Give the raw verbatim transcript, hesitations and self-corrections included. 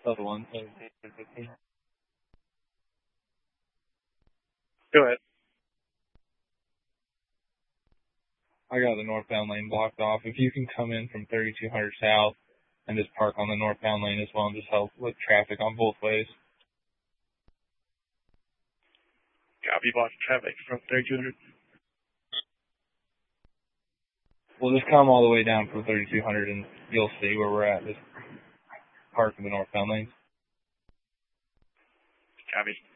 Other one. Go ahead. I got the northbound lane blocked off. If you can come in from thirty-two hundred south and just park on the northbound lane as well and just help with traffic on both ways. Copy, blocking traffic from thirty-two hundred. We'll just come all the way down from thirty-two hundred and you'll see where we're at. Just park in the northbound lanes. Copy.